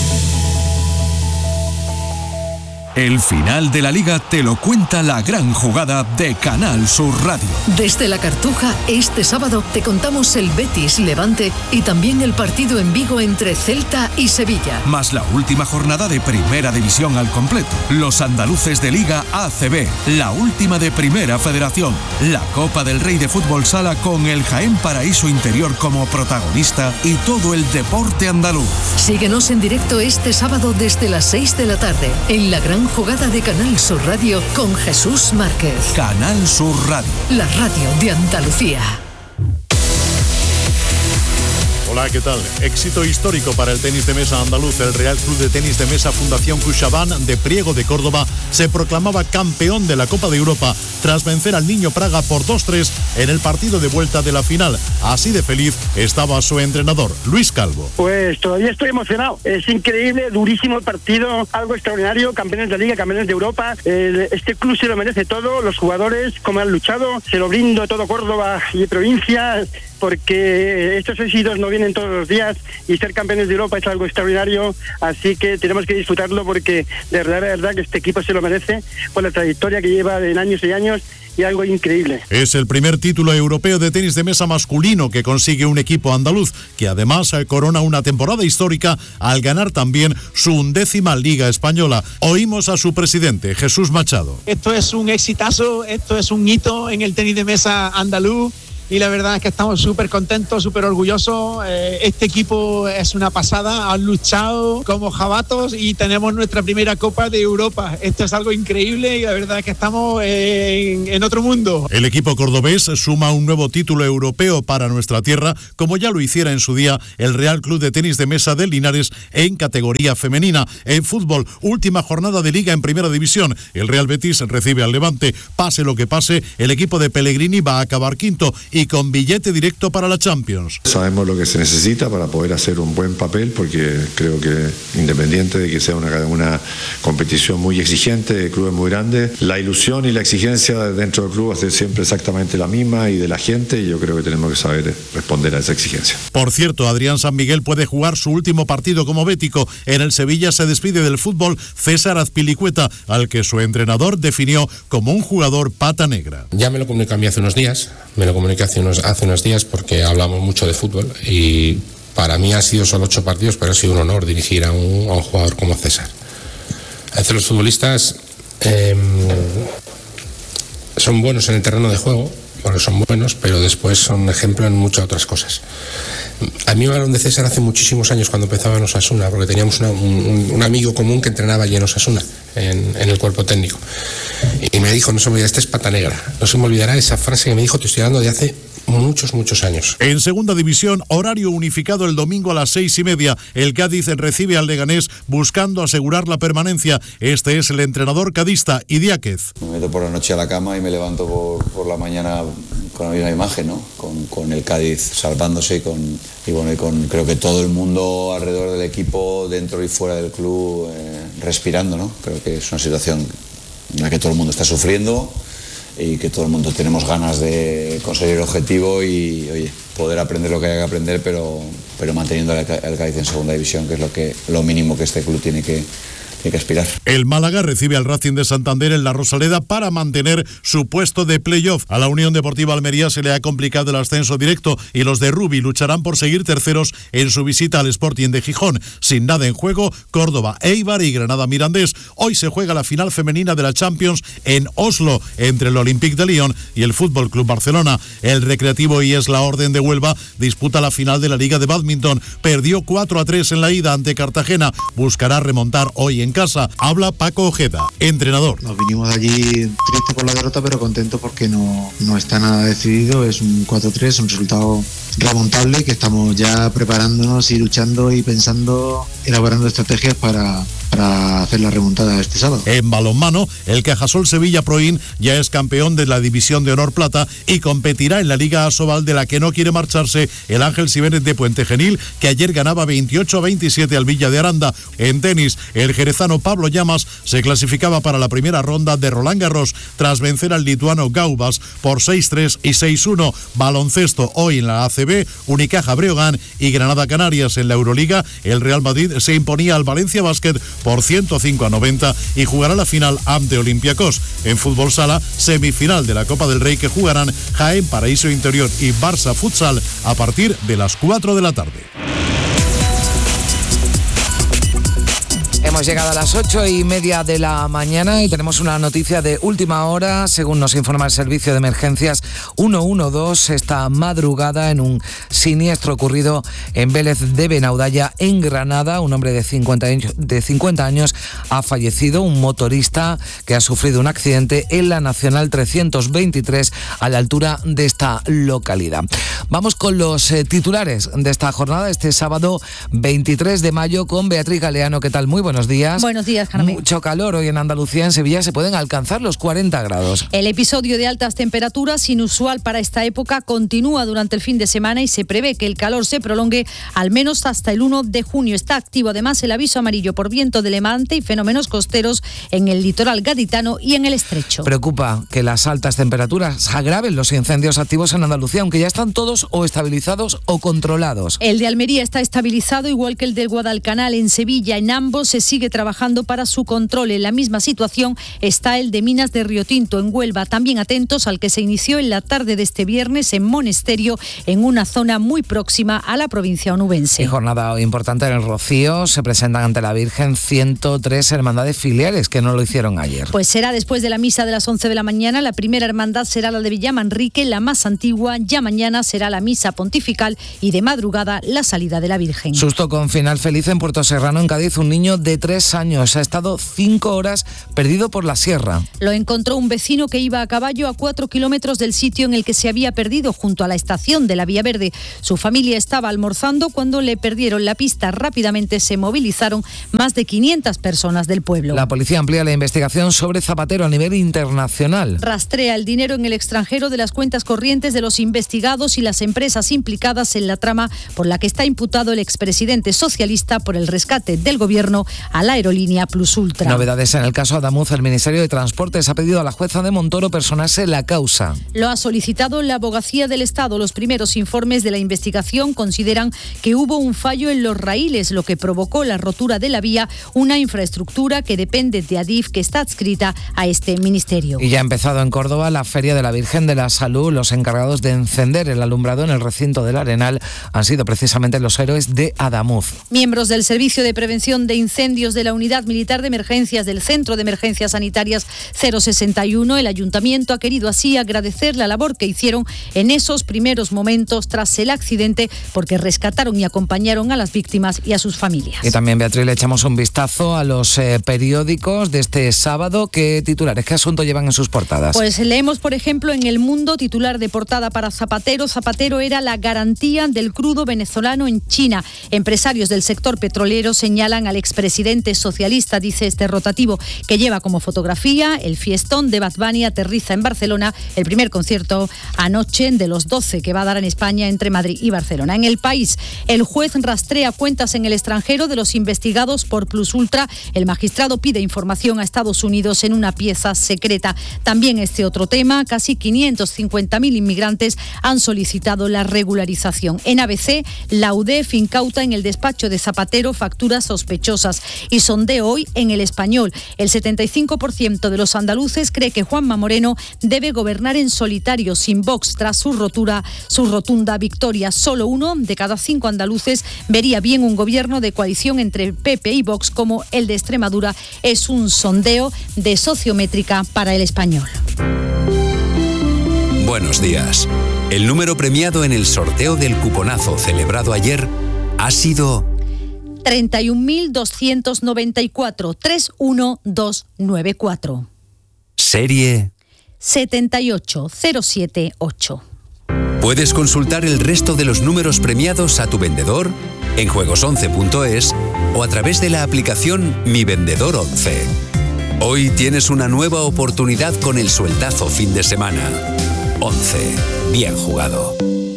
El final de la Liga te lo cuenta la gran jugada de Canal Sur Radio. Desde la Cartuja, este sábado te contamos el Betis Levante y también el partido en Vigo entre Celta y Sevilla. Más la última jornada de Primera División al completo. Los andaluces de Liga A C B, la última de Primera Federación. La Copa del Rey de Fútbol Sala con el Jaén Paraíso Interior como protagonista y todo el deporte andaluz. Síguenos en directo este sábado desde las seis de la tarde en la gran jugada de Canal Sur Radio con Jesús Márquez. Canal Sur Radio. La radio de Andalucía. Hola, ¿qué tal? Éxito histórico para el tenis de mesa andaluz. El Real Club de Tenis de Mesa Fundación CaixaBank de Priego de Córdoba se proclamaba campeón de la Copa de Europa tras vencer al Niño Praga por dos tres en el partido de vuelta de la final. Así de feliz estaba su entrenador, Luis Calvo. Pues todavía estoy emocionado. Es increíble, durísimo el partido, algo extraordinario. Campeones de Liga, campeones de Europa. El, este club se lo merece todo. Los jugadores, como han luchado, se lo brindo a todo Córdoba y provincia, porque estos éxitos no vienen todos los días y ser campeones de Europa es algo extraordinario, así que tenemos que disfrutarlo porque de verdad, de verdad que este equipo se lo merece por la trayectoria que lleva en años y años y algo increíble. Es el primer título europeo de tenis de mesa masculino que consigue un equipo andaluz, que además corona una temporada histórica al ganar también su undécima Liga Española. Oímos a su presidente, Jesús Machado. Esto es un exitazo, esto es un hito en el tenis de mesa andaluz. Y la verdad es que estamos súper contentos, súper orgullosos. Eh, este equipo es una pasada, han luchado como jabatos y tenemos nuestra primera Copa de Europa. Esto es algo increíble y la verdad es que estamos en, en otro mundo. El equipo cordobés suma un nuevo título europeo para nuestra tierra, como ya lo hiciera en su día el Real Club de Tenis de Mesa de Linares en categoría femenina. En fútbol, última jornada de Liga en Primera División. El Real Betis recibe al Levante. Pase lo que pase, el equipo de Pellegrini va a acabar quinto y con billete directo para la Champions. Sabemos lo que se necesita para poder hacer un buen papel, porque creo que independiente de que sea una, una competición muy exigente, el club es muy grande, la ilusión y la exigencia dentro del club va a ser siempre exactamente la misma y de la gente, y yo creo que tenemos que saber responder a esa exigencia. Por cierto, Adrián San Miguel puede jugar su último partido como bético. En el Sevilla se despide del fútbol César Azpilicueta, al que su entrenador definió como un jugador pata negra. Ya me lo comunicó a mí hace unos días, me lo comunicó hace unos, hace unos días porque hablamos mucho de fútbol y para mí ha sido solo ocho partidos, pero ha sido un honor dirigir a un, a un jugador como César. A veces los futbolistas eh, son buenos en el terreno de juego, porque son buenos, pero después son ejemplo en muchas otras cosas. A mí me hablaron de César hace muchísimos años cuando empezaba en Osasuna, porque teníamos una, un, un amigo común que entrenaba allí en Osasuna, en, en el cuerpo técnico. Y me dijo, no se me olvidará, esta es pata negra. No se me olvidará esa frase que me dijo, te estoy hablando de hace muchos, muchos años. En segunda división, horario unificado el domingo a las seis y media. El Cádiz recibe al Leganés buscando asegurar la permanencia. Este es el entrenador cadista, Idiáquez. Me meto por la noche a la cama y me levanto por, por la mañana con la misma imagen, ¿no? Con, con el Cádiz salvándose y con, y bueno, y con creo que todo el mundo alrededor del equipo, dentro y fuera del club, eh, respirando, ¿no? Creo que es una situación en la que todo el mundo está sufriendo y que todo el mundo tenemos ganas de conseguir el objetivo y, oye, poder aprender lo que haya que aprender, pero, pero manteniendo al Cádiz en segunda división, que es lo, que, lo mínimo que este club tiene que Hay que aspirar. El Málaga recibe al Racing de Santander en la Rosaleda para mantener su puesto de playoff. A la Unión Deportiva Almería se le ha complicado el ascenso directo y los de Rubi lucharán por seguir terceros en su visita al Sporting de Gijón. Sin nada en juego, Córdoba, Eibar y Granada Mirandés. Hoy se juega la final femenina de la Champions en Oslo entre el Olympique de Lyon y el Fútbol Club Barcelona. El Recreativo y es la Orden de Huelva disputa la final de la Liga de Bádminton. Perdió cuatro a tres en la ida ante Cartagena. Buscará remontar hoy en casa. Habla Paco Ojeda, entrenador. Nos vinimos de allí tristes por la derrota, pero contentos porque no, no está nada decidido. Es un cuatro tres, un resultado remontable, que estamos ya preparándonos y luchando y pensando, elaborando estrategias para, para hacer la remontada este sábado. En balonmano, el Cajasol Sevilla Proin ya es campeón de la División de Honor Plata y competirá en la Liga Asobal, de la que no quiere marcharse el Ángel Sibénez de Puente Genil, que ayer ganaba veintiocho a veintisiete al Villa de Aranda. En tenis, el jerezano Pablo Llamas se clasificaba para la primera ronda de Roland Garros tras vencer al lituano Gaubas por seis tres y seis uno. Baloncesto, hoy en la A C B, Unicaja Breogán y Granada Canarias. En la Euroliga, el Real Madrid se imponía al Valencia Basket por ciento cinco a noventa y jugará la final ante Olympiacos. En fútbol sala, semifinal de la Copa del Rey, que jugarán Jaén Paraíso Interior y Barça Futsal a partir de las cuatro de la tarde. Hemos llegado a las ocho y media de la mañana y tenemos una noticia de última hora. Según nos informa el servicio de emergencias ciento doce, esta madrugada, en un siniestro ocurrido en Vélez de Benaudalla, en Granada, un hombre de cincuenta años ha fallecido, un motorista que ha sufrido un accidente en la Nacional trescientos veintitrés a la altura de esta localidad. Vamos con los eh, titulares de esta jornada, este sábado veintitrés de mayo, con Beatriz Galeano. ¿Qué tal? Muy buenos días. Buenos días, Carmen. Mucho calor hoy en Andalucía. En Sevilla se pueden alcanzar los cuarenta grados. El episodio de altas temperaturas, inusual para esta época, continúa durante el fin de semana y se prevé que el calor se prolongue al menos hasta el uno de junio. Está activo además el aviso amarillo por viento de levante y fenómenos costeros en el litoral gaditano y en el estrecho. Preocupa que las altas temperaturas agraven los incendios activos en Andalucía, aunque ya están todos o estabilizados o controlados. El de Almería está estabilizado, igual que el del Guadalcanal. En Sevilla, en ambos se sigue trabajando para su control. En la misma situación está el de Minas de Río Tinto, en Huelva. También atentos al que se inició en la tarde de este viernes en Monesterio, en una zona muy próxima a la provincia onubense. Y jornada importante en el Rocío. Se presentan ante la Virgen ciento tres hermandades filiales que no lo hicieron ayer. Pues será después de la misa de las once de la mañana. La primera hermandad será la de Villamanrique, la más antigua. Ya mañana será la misa pontifical y de madrugada la salida de la Virgen. Susto con final feliz en Puerto Serrano, en Cádiz. Un niño de tres años ha estado cinco horas perdido por la sierra. Lo encontró un vecino que iba a caballo a cuatro kilómetros del sitio en el que se había perdido, junto a la estación de la Vía Verde. Su familia estaba almorzando cuando le perdieron la pista. Rápidamente se movilizaron más de quinientas personas del pueblo. La policía amplía la investigación sobre Zapatero a nivel internacional. Rastrea el dinero en el extranjero de las cuentas corrientes de los investigados y las empresas implicadas en la trama por la que está imputado el expresidente socialista por el rescate del gobierno a la aerolínea Plus Ultra. Novedades en el caso Adamuz. El Ministerio de Transportes ha pedido a la jueza de Montoro personarse la causa. Lo ha solicitado la Abogacía del Estado. Los primeros informes de la investigación consideran que hubo un fallo en los raíles, lo que provocó la rotura de la vía, una infraestructura que depende de Adif, que está adscrita a este ministerio. Y ya ha empezado en Córdoba la Feria de la Virgen de la Salud. Los encargados de encender el alumbrado en el recinto del Arenal han sido precisamente los héroes de Adamuz. Miembros del Servicio de Prevención de Incendios de la Unidad Militar de Emergencias del Centro de Emergencias Sanitarias cero sesenta y uno, el Ayuntamiento ha querido así agradecer la labor que hicieron en esos primeros momentos tras el accidente, porque rescataron y acompañaron a las víctimas y a sus familias. Y también, Beatriz, le echamos un vistazo a los eh, periódicos de este sábado. ¿Qué titulares, qué asunto llevan en sus portadas? Pues leemos, por ejemplo, en El Mundo, titular de portada para Zapatero: Zapatero era la garantía del crudo venezolano en China. Empresarios del sector petrolero señalan al expresidente presidente socialista, dice este rotativo, que lleva como fotografía el fiestón de Bad Bunny aterriza en Barcelona, el primer concierto anoche de los doce que va a dar en España entre Madrid y Barcelona. En El País, el juez rastrea cuentas en el extranjero de los investigados por Plus Ultra. El magistrado pide información a Estados Unidos en una pieza secreta. También este otro tema, casi quinientos cincuenta mil inmigrantes han solicitado la regularización. En A B C, la U D E F incauta en el despacho de Zapatero facturas sospechosas. Y sondeo hoy en El Español. El setenta y cinco por ciento de los andaluces cree que Juanma Moreno debe gobernar en solitario, sin Vox, tras su rotura, su rotunda victoria. Solo uno de cada cinco andaluces vería bien un gobierno de coalición entre P P y Vox como el de Extremadura. Es un sondeo de Sociométrica para El Español. Buenos días. El número premiado en el sorteo del cuponazo celebrado ayer ha sido treinta y un mil doscientos noventa y cuatro, tres uno dos nueve cuatro. Serie setenta y ocho cero siete ocho. Puedes consultar el resto de los números premiados a tu vendedor en juegos once punto es o a través de la aplicación Mi Vendedor once. Hoy tienes una nueva oportunidad con el sueldazo fin de semana. once. Bien jugado.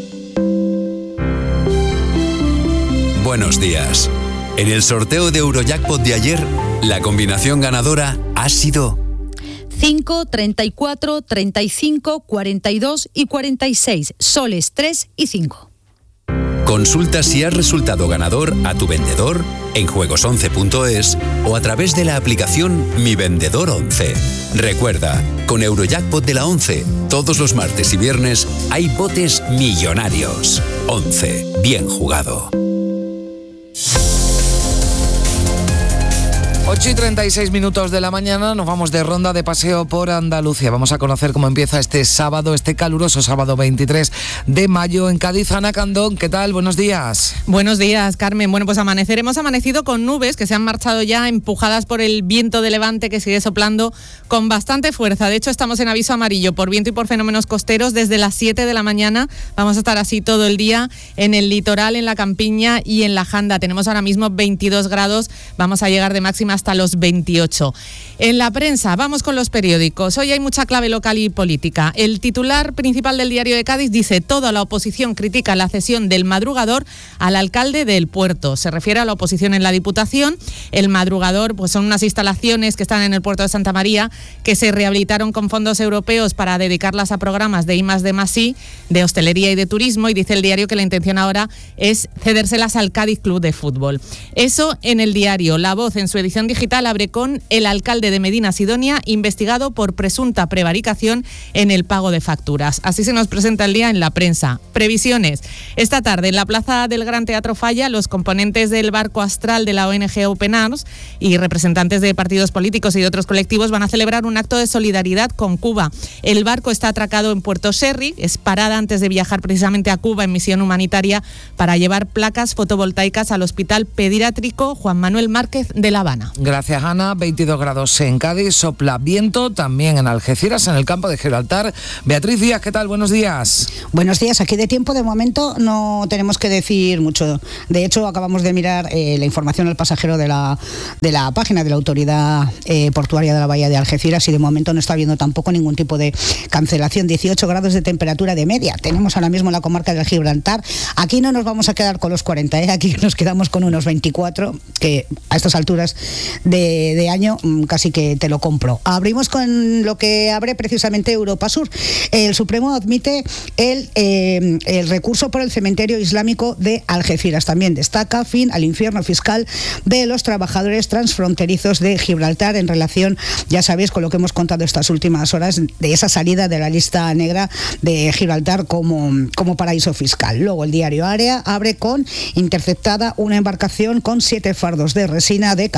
Buenos días. En el sorteo de Eurojackpot de ayer, la combinación ganadora ha sido cinco, treinta y cuatro, treinta y cinco, cuarenta y dos y cuarenta y seis, soles tres y cinco. Consulta si has resultado ganador a tu vendedor en juegos once punto es o a través de la aplicación Mi Vendedor once. Recuerda, con Eurojackpot de la once, todos los martes y viernes hay botes millonarios. once. Bien jugado. ocho y treinta y seis minutos de la mañana, nos vamos de ronda de paseo por Andalucía. Vamos a conocer cómo empieza este sábado, este caluroso sábado veintitrés de mayo en Cádiz. Ana Candón, ¿qué tal? Buenos días. Buenos días, Carmen. Bueno, pues amanecer, hemos amanecido con nubes que se han marchado ya empujadas por el viento de levante que sigue soplando con bastante fuerza. De hecho, estamos en aviso amarillo por viento y por fenómenos costeros desde las siete de la mañana. Vamos a estar así todo el día en el litoral, en la campiña y en la Janda. Tenemos ahora mismo veintidós grados, vamos a llegar de máxima hasta los veintiocho. En la prensa, vamos con los periódicos. Hoy hay mucha clave local y política. El titular principal del Diario de Cádiz dice: toda la oposición critica la cesión del Madrugador al alcalde del puerto. Se refiere a la oposición en la Diputación. El Madrugador pues son unas instalaciones que están en el puerto de Santa María que se rehabilitaron con fondos europeos para dedicarlas a programas de I más D más I, de hostelería y de turismo, y dice el diario que la intención ahora es cedérselas al Cádiz Club de Fútbol. Eso en el diario. La Voz, en su edición digital, abre con el alcalde de Medina Sidonia investigado por presunta prevaricación en el pago de facturas. Así se nos presenta el día en la prensa. Previsiones. Esta tarde en la plaza del Gran Teatro Falla, los componentes del barco astral de la O N G Open Arms y representantes de partidos políticos y de otros colectivos van a celebrar un acto de solidaridad con Cuba. El barco está atracado en Puerto Sherry, es parada antes de viajar precisamente a Cuba en misión humanitaria para llevar placas fotovoltaicas al Hospital Pediátrico Juan Manuel Márquez de La Habana. Gracias, Ana. veintidós grados en Cádiz, sopla viento también en Algeciras, en el campo de Gibraltar. Beatriz Díaz, ¿qué tal? Buenos días. Buenos días. Aquí de tiempo, de momento, no tenemos que decir mucho. De hecho, acabamos de mirar eh, la información al pasajero de la, de la página de la Autoridad eh, Portuaria de la Bahía de Algeciras y de momento no está habiendo tampoco ningún tipo de cancelación. dieciocho grados de temperatura de media. Tenemos ahora mismo en la comarca del Gibraltar. Aquí no nos vamos a quedar con los cuarenta, ¿eh? Aquí nos quedamos con unos veinticuatro, que a estas alturas De, de año casi que te lo compro. Abrimos con lo que abre precisamente Europa Sur. El Supremo admite el, eh, el recurso por el cementerio islámico de Algeciras. También destaca fin al infierno fiscal de los trabajadores transfronterizos de Gibraltar en relación, ya sabéis, con lo que hemos contado estas últimas horas de esa salida de la lista negra de Gibraltar como, como paraíso fiscal. Luego el diario Área abre con interceptada una embarcación con siete fardos de resina de cannabis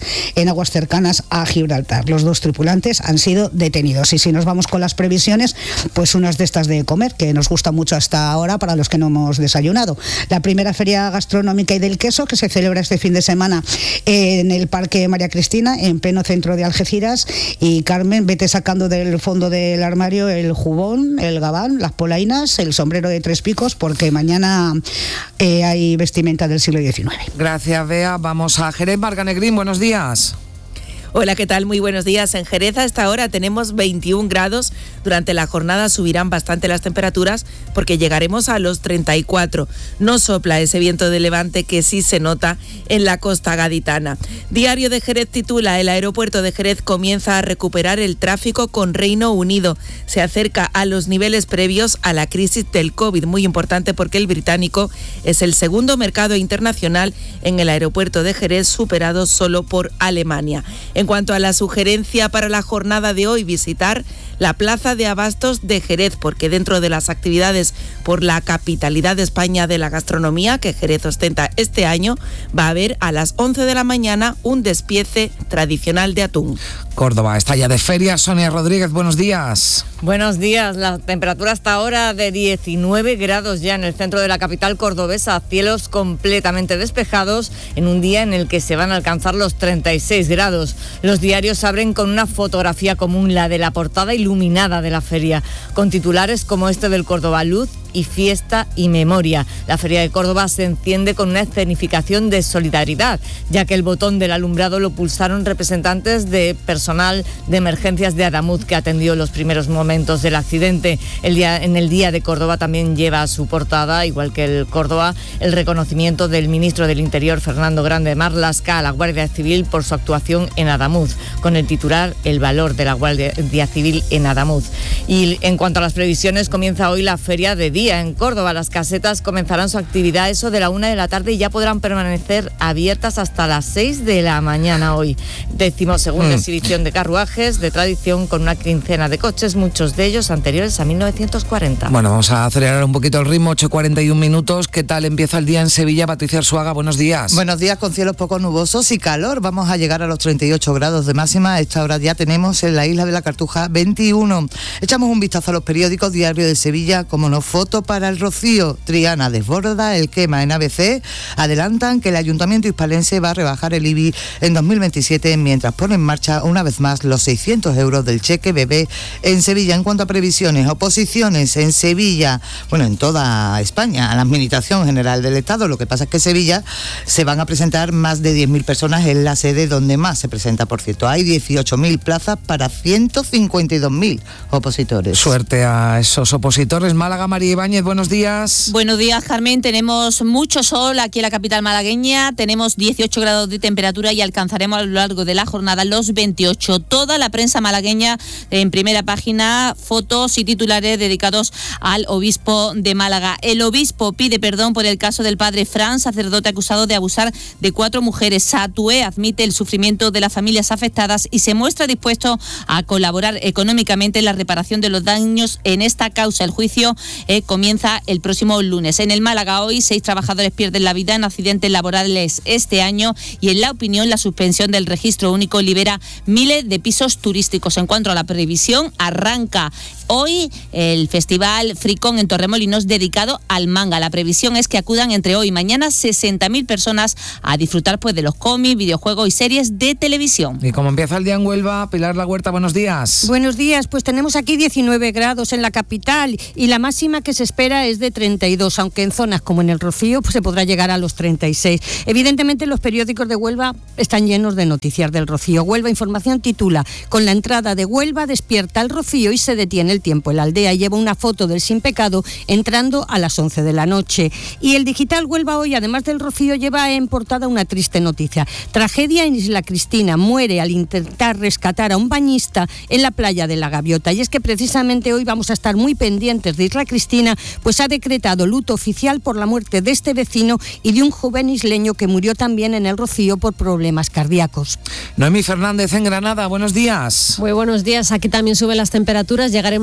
Jerez en aguas cercanas a Gibraltar. Los dos tripulantes han sido detenidos. Y si nos vamos con las previsiones, pues unas de estas de comer, que nos gusta mucho hasta ahora para los que no hemos desayunado. La primera feria gastronómica y del queso, que se celebra este fin de semana en el Parque María Cristina, en pleno centro de Algeciras. Y Carmen, vete sacando del fondo del armario el jubón, el gabán, las polainas, el sombrero de tres picos, porque mañana eh, hay vestimenta del siglo diecinueve. Gracias, Bea. Vamos a Jerez. Marga Negrín, buenos días. Hola, ¿qué tal? Muy buenos días. En Jerez a esta hora tenemos veintiún grados. Durante la jornada subirán bastante las temperaturas porque llegaremos a los treinta y cuatro. No sopla ese viento de levante que sí se nota en la costa gaditana. Diario de Jerez titula: el aeropuerto de Jerez comienza a recuperar el tráfico con Reino Unido. Se acerca a los niveles previos a la crisis del COVID. Muy importante porque el británico es el segundo mercado internacional en el aeropuerto de Jerez, superado solo por Alemania. En cuanto a la sugerencia para la jornada de hoy, visitar la Plaza de Abastos de Jerez, porque dentro de las actividades por la capitalidad de España de la gastronomía que Jerez ostenta este año, va a haber a las once de la mañana un despiece tradicional de atún. Córdoba está ya de feria. Sonia Rodríguez, buenos días. Buenos días. La temperatura hasta ahora de diecinueve grados ya en el centro de la capital cordobesa, cielos completamente despejados en un día en el que se van a alcanzar los treinta y seis grados. Los diarios abren con una fotografía común, la de la portada iluminada de la feria, con titulares como este del Córdoba: Luz y fiesta y memoria. La Feria de Córdoba se enciende con una escenificación de solidaridad, ya que el botón del alumbrado lo pulsaron representantes de personal de emergencias de Adamuz, que atendió los primeros momentos del accidente. El día, en el Día de Córdoba también lleva a su portada, igual que el Córdoba, el reconocimiento del ministro del Interior, Fernando Grande Marlaska, a la Guardia Civil por su actuación en Adamuz, con el titular: el valor de la Guardia Civil en Adamuz. Y en cuanto a las previsiones, comienza hoy la Feria de Día en Córdoba. Las casetas comenzarán su actividad eso de la una de la tarde y ya podrán permanecer abiertas hasta las seis de la mañana hoy. Decimosegunda mm. exhibición de carruajes de tradición con una quincena de coches, muchos de ellos anteriores a mil novecientos cuarenta. Bueno, vamos a acelerar un poquito el ritmo, ocho y cuarenta y un minutos. ¿Qué tal empieza el día en Sevilla? Patricia Arzuaga, buenos días. Buenos días, con cielos poco nubosos y calor. Vamos a llegar a los treinta y ocho grados de máxima. A esta hora ya tenemos en la isla de la Cartuja veintiuno. Echamos un vistazo a los periódicos. Diario de Sevilla, como no, foto para el Rocío. Triana desborda el quema. En A B C adelantan que el Ayuntamiento hispalense va a rebajar el I B I en dos mil veintisiete, mientras pone en marcha una vez más los seiscientos euros del cheque bebé en Sevilla. En cuanto a previsiones, oposiciones en Sevilla, bueno, en toda España, a la Administración General del Estado. Lo que pasa es que en Sevilla se van a presentar más de diez mil personas, en la sede donde más se presenta, por cierto. Hay dieciocho mil plazas para ciento cincuenta y dos mil opositores. Suerte a esos opositores. Málaga, María Ibáñez, buenos días. Buenos días, Carmen. Tenemos mucho sol aquí en la capital malagueña. Tenemos dieciocho grados de temperatura y alcanzaremos a lo largo de la jornada los veintiocho. Toda la prensa malagueña en primera página, fotos y titulares dedicados al obispo de Málaga. El obispo pide perdón por el caso del padre Fran, sacerdote acusado de abusar de cuatro mujeres. Satué admite el sufrimiento de las familias afectadas y se muestra dispuesto a colaborar económicamente en la reparación de los daños en esta causa. El juicio eh, comienza el próximo lunes. En el Málaga hoy, seis trabajadores pierden la vida en accidentes laborales este año y en la opinión la suspensión del registro único libera miles de pisos turísticos. En cuanto a la previsión, arranca hoy el Festival Fricón en Torremolinos dedicado al manga. La previsión es que acudan entre hoy y mañana sesenta mil personas a disfrutar pues de los cómics, videojuegos y series de televisión. Y como empieza el día en Huelva, Pilar La Huerta, buenos días. Buenos días, pues tenemos aquí diecinueve grados en la capital y la máxima que se espera es de treinta y dos, aunque en zonas como en el Rocío pues se podrá llegar a los treinta y seis. Evidentemente los periódicos de Huelva están llenos de noticias del Rocío. Huelva Información titula: con la entrada de Huelva despierta el Rocío y se detiene el tiempo. La aldea lleva una foto del Sin Pecado entrando a las once de la noche. Y el digital Huelva Hoy, además del Rocío, lleva en portada una triste noticia. Tragedia en Isla Cristina. Muere al intentar rescatar a un bañista en la playa de la Gaviota. Y es que precisamente hoy vamos a estar muy pendientes de Isla Cristina, pues ha decretado luto oficial por la muerte de este vecino y de un joven isleño que murió también en el Rocío por problemas cardíacos. Noemí Fernández en Granada, buenos días. Muy buenos días. Aquí también suben las temperaturas. Llegaremos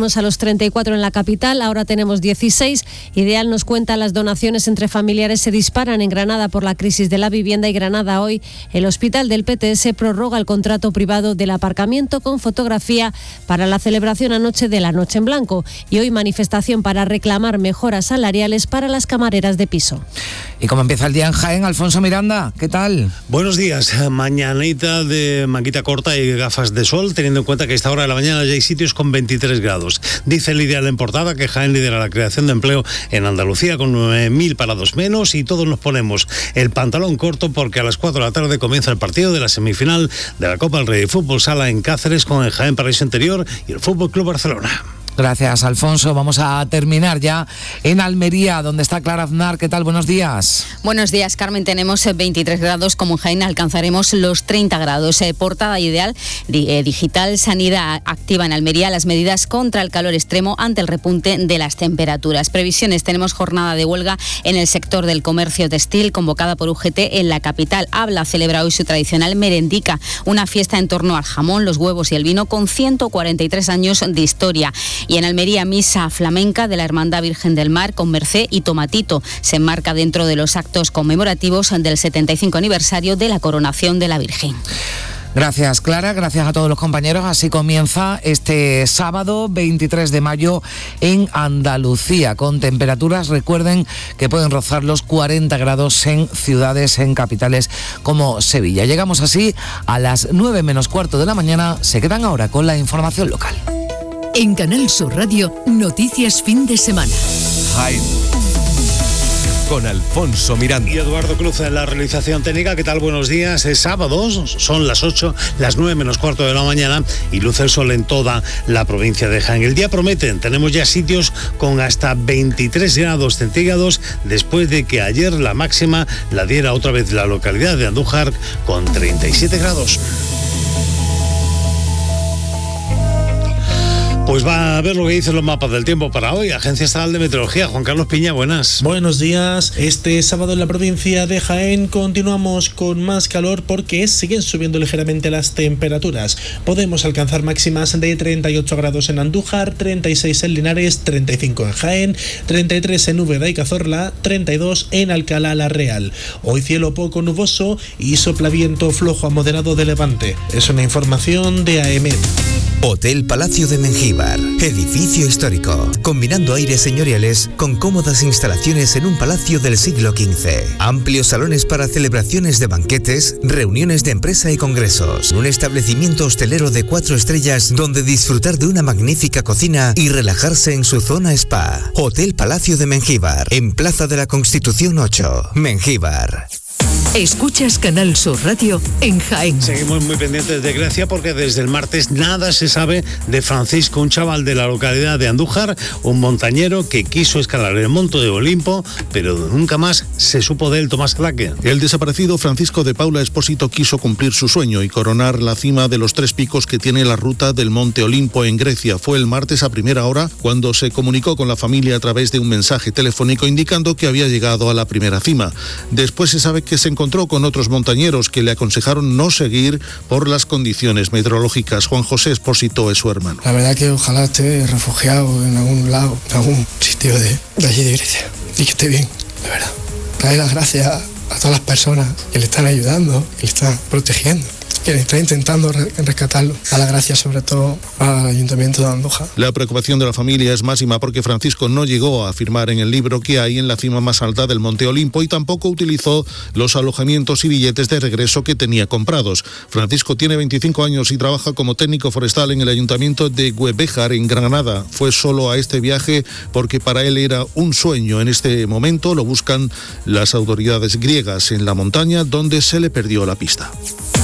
llegaremos a los treinta y cuatro en la capital, ahora tenemos dieciséis. Ideal nos cuenta las donaciones entre familiares se disparan en Granada por la crisis de la vivienda y Granada hoy el Hospital del P T S prorroga el contrato privado del aparcamiento con fotografía para la celebración anoche de la Noche en Blanco y hoy manifestación para reclamar mejoras salariales para las camareras de piso. ¿Y cómo empieza el día en Jaén? Alfonso Miranda, ¿qué tal? Buenos días, mañanita de manguita corta y gafas de sol, teniendo en cuenta que a esta hora de la mañana ya hay sitios con veintitrés grados. Dice el Ideal en portada que Jaén lidera la creación de empleo en Andalucía con nueve mil parados menos y todos nos ponemos el pantalón corto porque a las cuatro de la tarde comienza el partido de la semifinal de la Copa del Rey de Fútbol Sala en Cáceres con el Jaén Paraíso Interior y el Fútbol Club Barcelona. Gracias, Alfonso. Vamos a terminar ya en Almería, donde está Clara Aznar. ¿Qué tal? Buenos días. Buenos días, Carmen. Tenemos veintitrés grados, como en Jaén alcanzaremos los treinta grados. Eh, portada Ideal, di, eh, digital, sanidad activa en Almería las medidas contra el calor extremo ante el repunte de las temperaturas. Previsiones, tenemos jornada de huelga en el sector del comercio textil convocada por U G T en la capital. Habla celebra hoy su tradicional merendica, una fiesta en torno al jamón, los huevos y el vino con ciento cuarenta y tres años de historia. Y en Almería, misa flamenca de la Hermandad Virgen del Mar con Mercé y Tomatito. Se enmarca dentro de los actos conmemorativos del setenta y cinco aniversario de la coronación de la Virgen. Gracias, Clara, gracias a todos los compañeros. Así comienza este sábado veintitrés de mayo en Andalucía, con temperaturas, recuerden, que pueden rozar los cuarenta grados en ciudades, en capitales como Sevilla. Llegamos así a las nueve menos cuarto de la mañana. Se quedan ahora con la información local. En Canal Sur Radio, noticias fin de semana. Jaén. Con Alfonso Miranda. Y Eduardo Cruz en la realización técnica. ¿Qué tal? Buenos días. Es sábado, son las ocho, las nueve menos cuarto de la mañana y luce el sol en toda la provincia de Jaén. El día promete, tenemos ya sitios con hasta veintitrés grados centígrados después de que ayer la máxima la diera otra vez la localidad de Andújar con treinta y siete grados. Pues va a ver lo que dicen los mapas del tiempo para hoy. Agencia Estatal de Meteorología. Juan Carlos Piña, buenas. Buenos días. Este sábado en la provincia de Jaén continuamos con más calor porque siguen subiendo ligeramente las temperaturas. Podemos alcanzar máximas de treinta y ocho grados en Andújar, treinta y seis en Linares, treinta y cinco en Jaén, treinta y tres en Úbeda y Cazorla, treinta y dos en Alcalá la Real. Hoy cielo poco nuboso y sopla viento flojo a moderado de levante. Es una información de A E M E T. Hotel Palacio de Mengíbar, edificio histórico, combinando aires señoriales con cómodas instalaciones en un palacio del siglo quince. Amplios salones para celebraciones de banquetes, reuniones de empresa y congresos. Un establecimiento hostelero de cuatro estrellas donde disfrutar de una magnífica cocina y relajarse en su zona spa. Hotel Palacio de Mengíbar, en Plaza de la Constitución ocho, Mengíbar. Escuchas Canal Sur Radio en Jaén. Seguimos muy pendientes de Grecia porque desde el martes nada se sabe de Francisco, un chaval de la localidad de Andújar, un montañero que quiso escalar el monte de Olimpo, pero nunca más se supo de él. Tomás Claque. El desaparecido Francisco de Paula Espósito quiso cumplir su sueño y coronar la cima de los tres picos que tiene la ruta del monte Olimpo en Grecia. Fue el martes a primera hora cuando se comunicó con la familia a través de un mensaje telefónico indicando que había llegado a la primera cima. Después se sabe que se encontró con otros montañeros que le aconsejaron no seguir por las condiciones meteorológicas. Juan José Espósito es su hermano. La verdad que ojalá esté refugiado en algún lado, en algún sitio de, de allí de Grecia y que esté bien, de verdad. Darle las gracias a todas las personas que le están ayudando, que le están protegiendo, que está intentando rescatarlo. A la gracia sobre todo al Ayuntamiento de Andújar. La preocupación de la familia es máxima porque Francisco no llegó a afirmar en el libro que hay en la cima más alta del Monte Olimpo y tampoco utilizó los alojamientos y billetes de regreso que tenía comprados. Francisco tiene veinticinco años y trabaja como técnico forestal en el Ayuntamiento de Güebejar, en Granada. Fue solo a este viaje porque para él era un sueño. En este momento lo buscan las autoridades griegas en la montaña donde se le perdió la pista.